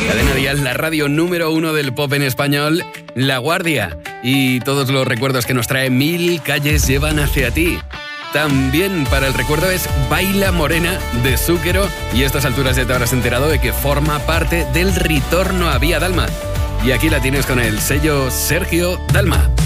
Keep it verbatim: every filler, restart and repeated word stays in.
Cadena Dial, la radio número uno del pop en español, La Guardia. Y todos los recuerdos que nos trae Mil calles llevan hacia ti. También para el recuerdo es Baila Morena de Zúquero. Y a estas alturas ya te habrás enterado de que forma parte del Ritorno a Vía Dalma. Y aquí la tienes con el sello Sergio Dalma.